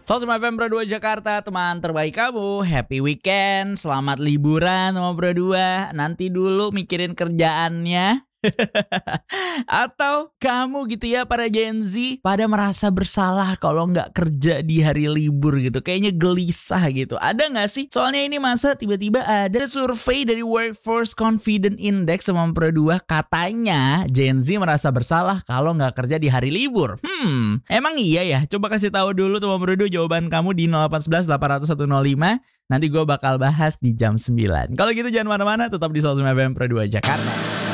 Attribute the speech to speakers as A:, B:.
A: 105 FM Pro 2 Jakarta, teman terbaik kamu. Happy weekend, selamat liburan sama Pro 2. Nanti dulu mikirin kerjaannya. Atau kamu gitu ya, para Gen Z pada merasa bersalah kalau nggak kerja di hari libur gitu. Kayaknya gelisah gitu. Ada nggak sih? Soalnya ini masa tiba-tiba ada survei dari Workforce Confidence Index sama Pro 2. Katanya Gen Z merasa bersalah kalau nggak kerja di hari libur. Emang iya ya? Coba kasih tahu dulu teman Pro 2 jawaban kamu di 0811 800 105. Nanti gue bakal bahas di jam 9. Kalau gitu jangan mana-mana, tetap di 105 FM Pro 2 Jakarta.